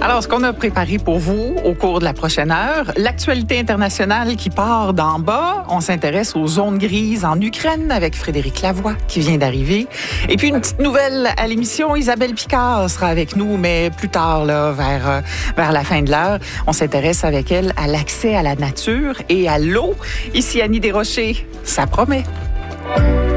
Alors, ce qu'on a préparé pour vous au cours de la prochaine heure, l'actualité internationale qui part d'en bas. On s'intéresse aux zones grises en Ukraine avec Frédéric Lavoie qui vient d'arriver. Et puis, une petite nouvelle à l'émission, Isabelle Picard sera avec nous, mais plus tard, là, vers la fin de l'heure. On s'intéresse avec elle à l'accès à la nature et à l'eau. Ici, Annie Desrochers, ça promet.